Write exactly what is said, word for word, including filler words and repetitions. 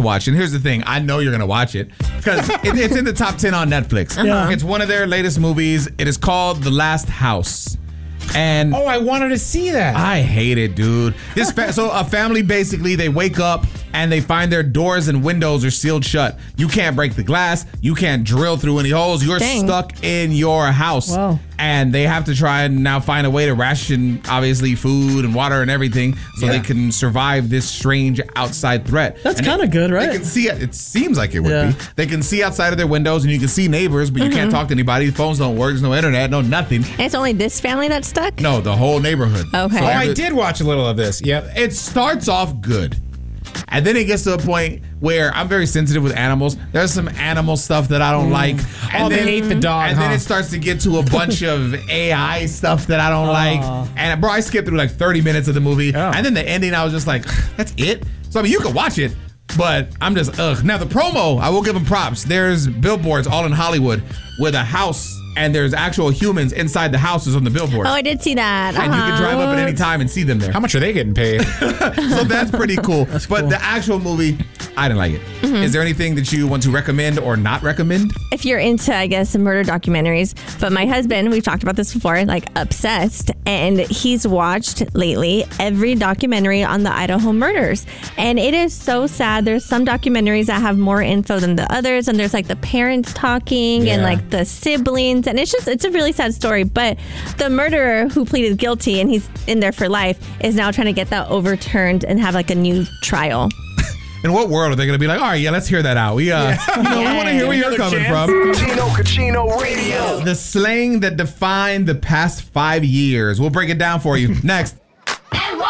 watch. And here's the thing. I know you're going to watch it because it, it's in the top ten on Netflix. Uh-huh. It's one of their latest movies. It is called The Last House. And oh, I wanted to see that. I hate it, dude. This fa- so a family basically they wake up and they find their doors and windows are sealed shut. You can't break the glass. You can't drill through any holes. You're Dang. stuck in your house. Whoa. And they have to try and now find a way to ration, obviously, food and water and everything so Yeah. they can survive this strange outside threat. That's And kind of they- good, right? They can see it. It seems like it would Yeah. be. They can see outside of their windows and you can see neighbors, but you can't talk to anybody. Phones don't work. There's no internet, no nothing. And it's only this family that's stuck? No, the whole neighborhood. Okay. So Oh, I every- did watch a little of this. Yep. It starts off good. And then it gets to a point where I'm very sensitive with animals. There's some animal stuff that I don't like. And Oh, they hate the dog, And then huh? it starts to get to a bunch of A I stuff that I don't like. And bro, I skipped through like thirty minutes of the movie. Oh. And then the ending, I was just like, that's it? So I mean, you can watch it, but I'm just, ugh. Now the promo, I will give them props. There's billboards all in Hollywood with a house and there's actual humans inside the houses on the billboard. Oh, I did see that. And you can Uh-huh. drive up at any time and see them there. How much are they getting paid? So that's pretty cool. But cool. the actual movie, I didn't like it. Is Mm-hmm. there anything that you want to recommend or not recommend? If you're into, I guess, murder documentaries. But my husband, we've talked about this before, like obsessed. And he's watched lately every documentary on the Idaho murders. And it is so sad. There's some documentaries that have more info than the others. And there's like the parents talking and Yeah. like the siblings. And it's just, it's a really sad story. But the murderer who pleaded guilty and he's in there for life is now trying to get that overturned and have like a new trial. In what world are they going to be like, all right, yeah, let's hear that out. We, uh, you know, we want to hear where you're Another coming chance? from. Tino Cucino Radio. The slang that defined the past five years. We'll break it down for you next.